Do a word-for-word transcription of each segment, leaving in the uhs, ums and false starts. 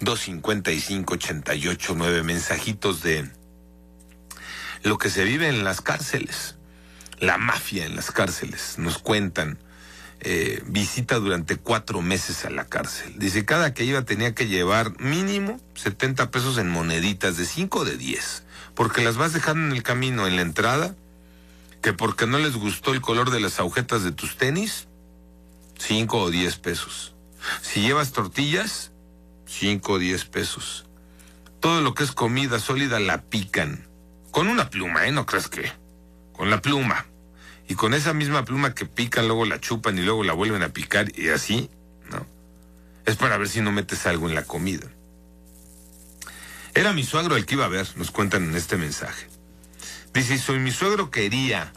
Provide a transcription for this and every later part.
dos cincuenta y cinco, ochenta y ocho, nueve, mensajitos de lo que se vive en las cárceles, la mafia en las cárceles. Nos cuentan, eh, visita durante cuatro meses a la cárcel. Dice, cada que iba tenía que llevar mínimo setenta pesos en moneditas de cinco o de diez, porque las vas dejando en el camino, en la entrada, que porque no les gustó el color de las agujetas de tus tenis, cinco o diez pesos. Si llevas tortillas, cinco o diez pesos. Todo lo que es comida sólida la pican. Con una pluma, ¿eh? No creas que. Con la pluma. Y con esa misma pluma que pican, luego la chupan y luego la vuelven a picar y así, ¿no? Es para ver si no metes algo en la comida. Era mi suegro el que iba a ver, nos cuentan en este mensaje. Dice, si mi suegro quería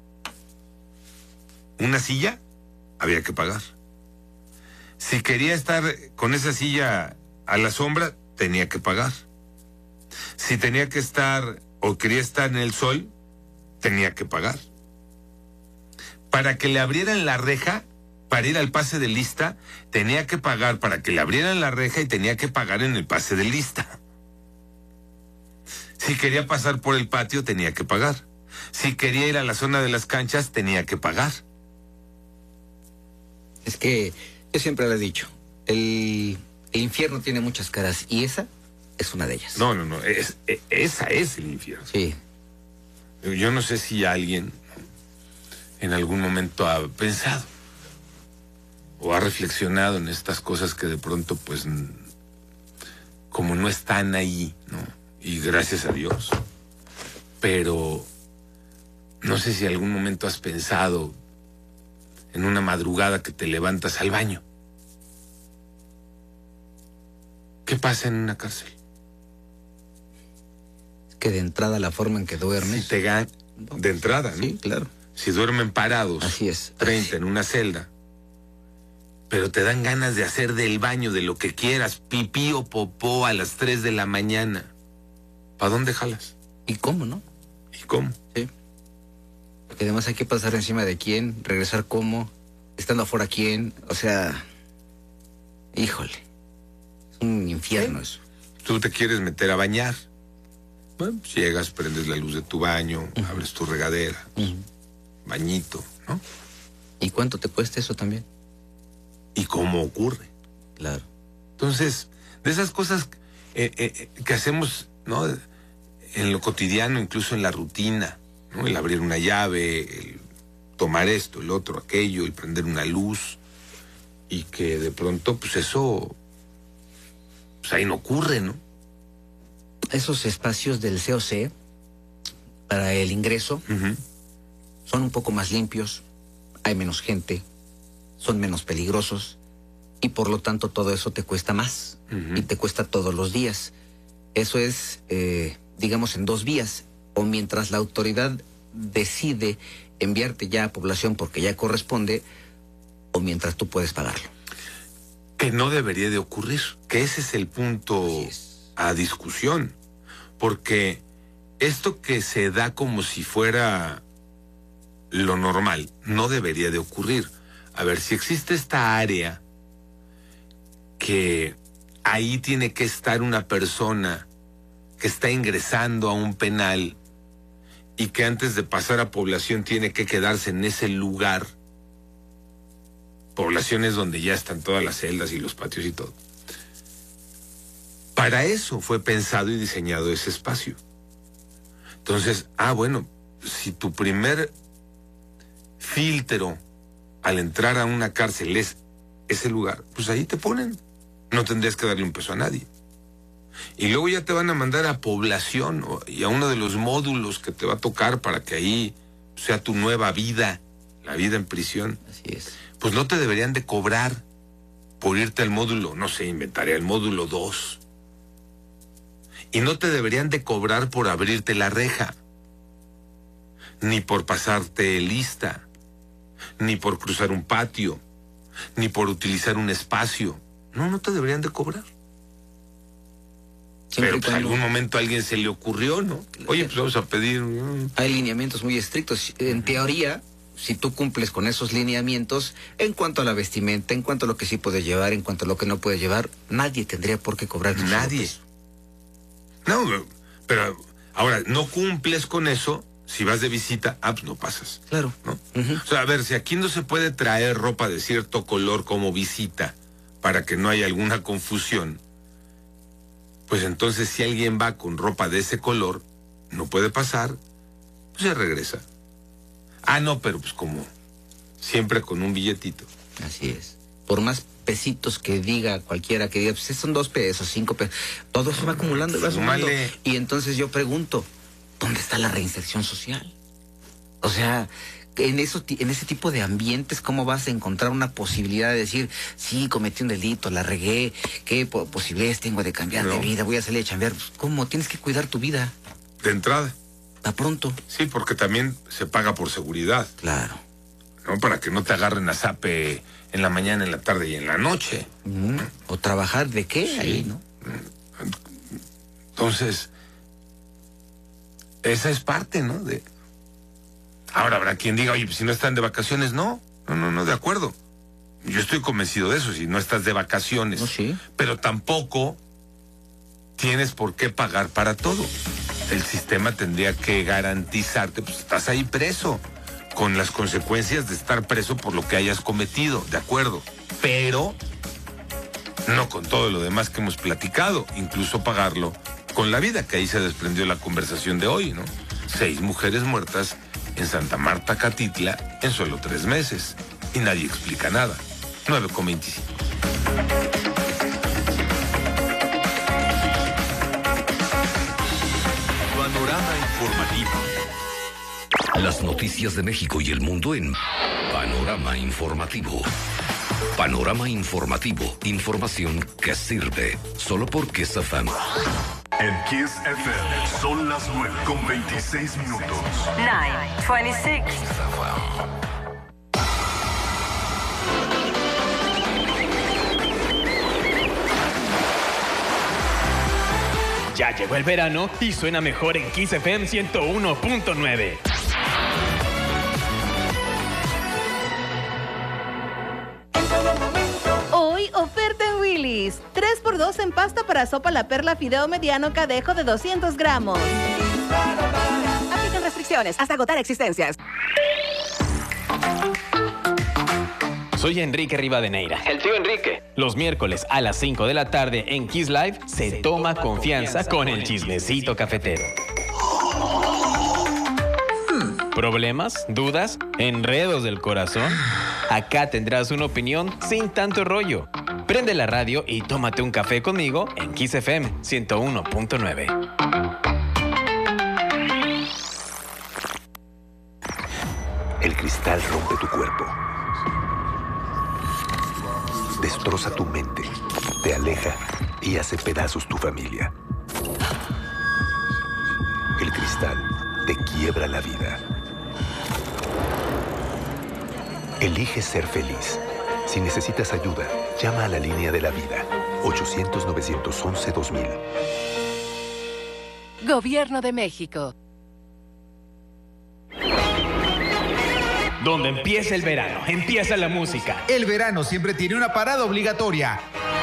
una silla, había que pagar. Si quería estar con esa silla a la sombra, tenía que pagar. Si tenía que estar o quería estar en el sol, tenía que pagar. Para que le abrieran la reja, para ir al pase de lista, tenía que pagar para que le abrieran la reja y tenía que pagar en el pase de lista. Si quería pasar por el patio, tenía que pagar. Si quería ir a la zona de las canchas, tenía que pagar. Es que yo siempre lo he dicho, el, el infierno tiene muchas caras y esa es una de ellas. No, no, no, es, es, esa es el infierno. Sí. Yo no sé si alguien en algún momento ha pensado o ha reflexionado en estas cosas que de pronto, pues, como no están ahí, ¿no? Y gracias a Dios. Pero no sé si algún momento has pensado en una madrugada que te levantas al baño. ¿Qué pasa en una cárcel? Es que de entrada la forma en que duermes... Si te gan... De entrada, ¿no? Sí, claro. Si duermen parados. Así es. treinta Así. en una celda. Pero te dan ganas de hacer del baño, de lo que quieras, pipí o popó a las tres de la mañana. ¿Para dónde jalas? ¿Y cómo, no? ¿Y cómo? Sí. Porque además hay que pasar encima de quién, regresar cómo, estando afuera quién, o sea... Híjole. Es un infierno eso. Tú te quieres meter a bañar. Bueno, pues llegas, prendes la luz de tu baño, uh-huh. abres tu regadera, uh-huh. bañito, ¿no? ¿Y cuánto te cuesta eso también? ¿Y cómo ocurre? Claro. Entonces, de esas cosas eh, eh, que hacemos, ¿no? En lo cotidiano, incluso en la rutina, ¿no? El abrir una llave, el tomar esto, el otro, aquello, el prender una luz, y que de pronto, pues eso, pues ahí no ocurre, ¿no? Esos espacios del C O C para el ingreso uh-huh. son un poco más limpios, hay menos gente, son menos peligrosos y por lo tanto todo eso te cuesta más uh-huh. y te cuesta todos los días. Eso es, eh, digamos, en dos vías, o mientras la autoridad decide enviarte ya a población porque ya corresponde, o mientras tú puedes pagarlo. Que no debería de ocurrir, que ese es el punto es. a discusión, porque esto que se da como si fuera lo normal, no debería de ocurrir. A ver, si existe esta área que ahí tiene que estar una persona que está ingresando a un penal y que antes de pasar a población tiene que quedarse en ese lugar, poblaciones donde ya están todas las celdas y los patios y todo. Para eso fue pensado y diseñado ese espacio. Entonces, ah, bueno, si tu primer filtro al entrar a una cárcel es ese lugar, pues ahí te ponen. No tendrías que darle un peso a nadie. Y luego ya te van a mandar a población y a uno de los módulos que te va a tocar para que ahí sea tu nueva vida, la vida en prisión. Así es. Pues no te deberían de cobrar por irte al módulo, no sé, inventaré el módulo dos. Y no te deberían de cobrar por abrirte la reja, ni por pasarte lista, ni por cruzar un patio, ni por utilizar un espacio. No, no te deberían de cobrar. Siempre Pero pues, en algún momento a alguien se le ocurrió, ¿no? Oye, pues vamos a pedir... Hay lineamientos muy estrictos. En teoría, si tú cumples con esos lineamientos, en cuanto a la vestimenta, en cuanto a lo que sí puedes llevar, en cuanto a lo que no puedes llevar, nadie tendría por qué cobrar. Nadie. No, pero ahora, no cumples con eso, si vas de visita, ah, pues no pasas. Claro. ¿No? Uh-huh. O sea, a ver, si aquí no se puede traer ropa de cierto color como visita, para que no haya alguna confusión, pues entonces si alguien va con ropa de ese color, no puede pasar, pues se regresa. Ah, no, pero pues como siempre con un billetito. Así es. Por más pesitos que diga cualquiera que diga, pues son dos pesos, cinco pesos, todo se va acumulando y va sumando. Vale. Y entonces yo pregunto, ¿dónde está la reinserción social? O sea, en eso, en ese tipo de ambientes, ¿cómo vas a encontrar una posibilidad de decir, sí, cometí un delito, la regué, qué po- posibilidades tengo de cambiar No. de vida, voy a salir a chambear? Pues, ¿cómo? Tienes que cuidar tu vida. De entrada. A pronto. Sí, porque también se paga por seguridad, Claro. ¿no? Para que no te agarren a zape en la mañana, en la tarde y en la noche. Mm, O trabajar de qué Sí. ahí, ¿no? Entonces, esa es parte, ¿no? De... Ahora habrá quien diga, oye, pues si no están de vacaciones, no. No, no, no, de acuerdo. Yo estoy convencido de eso, si no estás de vacaciones. No, sí. Pero tampoco tienes por qué pagar para todo. El sistema tendría que garantizarte, pues estás ahí preso, con las consecuencias de estar preso por lo que hayas cometido, de acuerdo. Pero no con todo lo demás que hemos platicado, incluso pagarlo con la vida, que ahí se desprendió la conversación de hoy, ¿no? Seis mujeres muertas en Santa Marta, Catitla, en solo tres meses. Y nadie explica nada. nueve con veinticinco. Panorama informativo. Las noticias de México y el mundo en Panorama Informativo. Panorama Informativo. Información que sirve. Solo por Kiss F M. En Kiss F M son las nueve con veintiséis minutos. nine twenty-six. Ya llegó el verano y suena mejor en Kiss F M ciento uno punto nueve. Hoy, oferta en Willy's. tres por dos en pasta para sopa La Perla Fideo Mediano Cadejo de doscientos gramos. Aplican restricciones hasta agotar existencias. Soy Enrique Rivadeneira, el tío Enrique. Los miércoles a las cinco de la tarde en Kiss Live se toma confianza con el chismecito cafetero. ¿Problemas? ¿Dudas? ¿Enredos del corazón? Acá tendrás una opinión sin tanto rollo. Prende la radio y tómate un café conmigo en Kiss F M ciento uno punto nueve. El cristal rompe tu cuerpo. Destroza tu mente, te aleja y hace pedazos tu familia. El cristal te quiebra la vida. Elige ser feliz. Si necesitas ayuda, llama a la línea de la vida. ochocientos, novecientos once, dos mil. Gobierno de México. Donde empieza el verano, empieza la música. El verano siempre tiene una parada obligatoria.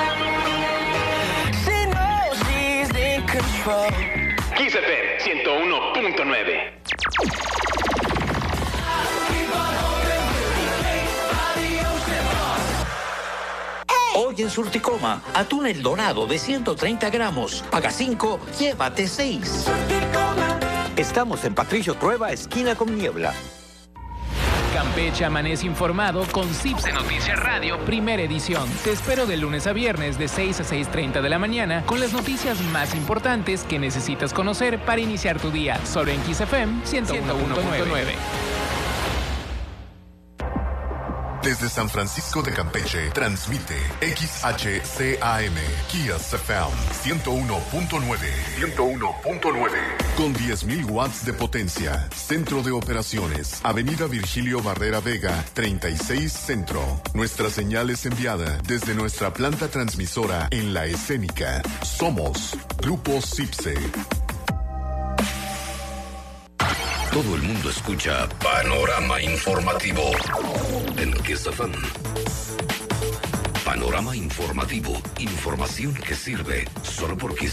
Kiss F M ciento uno punto nueve. Hoy en Surticoma, atún El Dorado de ciento treinta gramos. Paga cinco, llévate seis. Estamos en Patricio Trueba, esquina con Niebla. Campeche amanece informado con Cipse Noticias Radio, primera edición. Te espero de lunes a viernes de seis a seis treinta de la mañana con las noticias más importantes que necesitas conocer para iniciar tu día. Solo en Kiss F M ciento uno punto nueve. Desde San Francisco de Campeche, transmite X H C A M, Kiss F M, ciento uno punto nueve. ciento uno punto nueve. Con diez mil watts de potencia. Centro de operaciones. Avenida Virgilio Barrera Vega, treinta y seis Centro. Nuestra señal es enviada desde nuestra planta transmisora en La Escénica. Somos Grupo Cipse. Todo el mundo escucha Panorama Informativo en Kiss F M. Panorama Informativo. Información que sirve solo por Kiss